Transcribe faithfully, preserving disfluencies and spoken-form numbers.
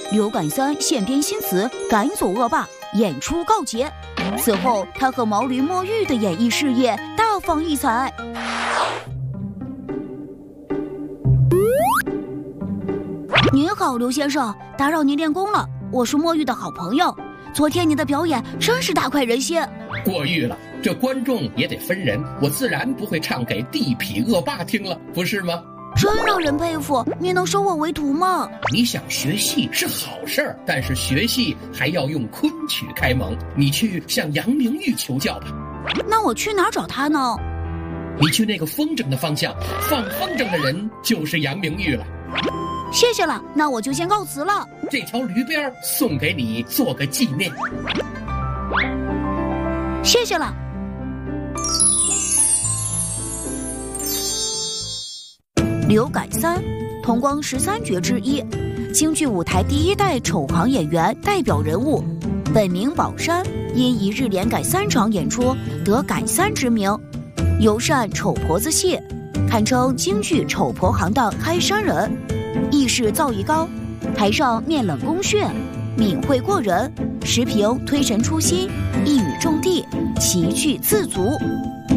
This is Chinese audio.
刘感三现编新词赶走恶霸，演出告捷。此后，他和毛驴墨玉的演艺事业大放异彩。您好，刘先生，打扰您练功了，我是墨玉的好朋友。昨天您的表演真是大快人心。 过誉了，这观众也得分人，我自然不会唱给地痞恶霸听了，不是吗？ 真让人佩服，你能收我为徒吗？ 你想学戏是好事儿，但是学戏还要用昆曲开蒙，你去向杨明玉求教吧。 那我去哪儿找他呢？ 你去那个风筝的方向，放风筝的人就是杨明玉了。 谢谢了，那我就先告辞了。 这条驴鞭送给你做个纪念。 谢谢了。刘感三，同光十三绝之一，京剧舞台第一代丑行演员代表人物，本名宝山，因一日连改三场演出得感三之名，尤善丑婆子戏，堪称京剧丑婆行当开山人，亦是造诣高，台上面冷宫血，敏慧过人，时评推陈出新，一语中的，奇趣自足。